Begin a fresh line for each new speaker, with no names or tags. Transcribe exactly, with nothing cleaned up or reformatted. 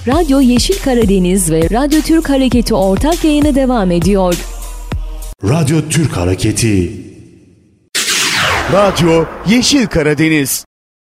Radyo Yeşil Karadeniz ve Radyo Türk Hareketi ortak yayını devam ediyor.
Radyo Türk Hareketi.
Radyo Yeşil Karadeniz.